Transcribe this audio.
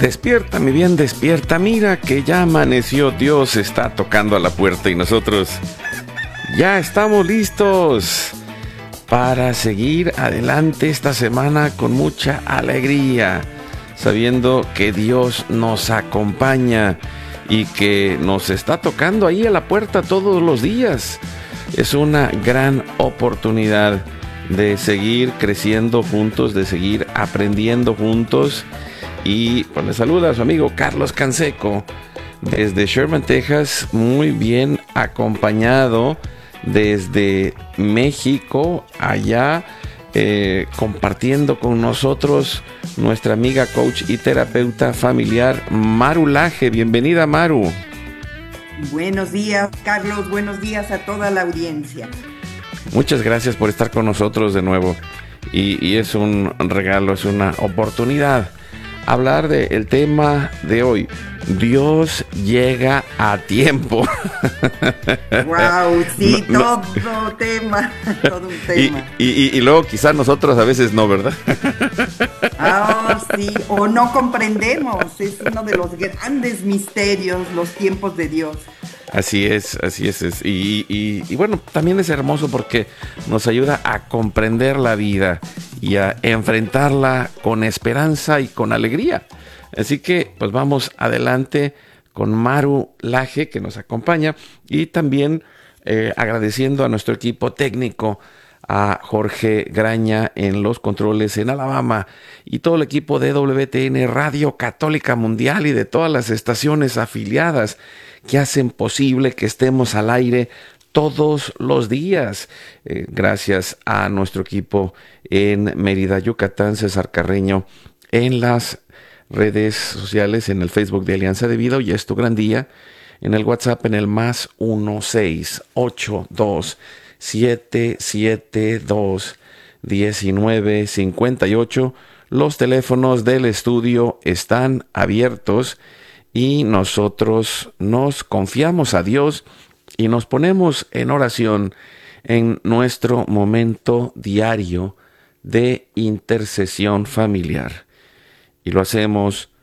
Despierta, mi bien, despierta. Mira que ya amaneció. Dios está tocando a la puerta y nosotros ya estamos listos para seguir adelante esta semana con mucha alegría, sabiendo que Dios nos acompaña y que nos está tocando ahí a la puerta todos los días. Es una gran oportunidad de seguir creciendo juntos, de seguir aprendiendo juntos. Y pues le saluda a su amigo Carlos Canseco desde Sherman, Texas, muy bien acompañado desde México, allá compartiendo con nosotros nuestra amiga coach y terapeuta familiar Maru Laje. Bienvenida, Maru. Buenos días, Carlos, buenos días a toda la audiencia. Muchas gracias por estar con nosotros de nuevo y es un regalo, es una oportunidad hablar del tema de hoy. Dios llega a tiempo. Wow, sí, todo un tema. Y luego quizás nosotros a veces no, ¿verdad? Sí, o no comprendemos. Es uno de los grandes misterios, los tiempos de Dios. Así es. Y bueno, también es hermoso porque nos ayuda a comprender la vida y a enfrentarla con esperanza y con alegría. Así que pues vamos adelante con Maru Laje, que nos acompaña, y también agradeciendo a nuestro equipo técnico, a Jorge Graña en los controles en Alabama y todo el equipo de WTN Radio Católica Mundial y de todas las estaciones afiliadas que hacen posible que estemos al aire todos los días. Gracias a nuestro equipo en Mérida, Yucatán, César Carreño, en las redes sociales, en el Facebook de Alianza de Vida, hoy es tu gran día, en el WhatsApp en el más 1-682-772-1958. Los teléfonos del estudio están abiertos y nosotros nos confiamos a Dios y nos ponemos en oración en nuestro momento diario de intercesión familiar. Y lo hacemos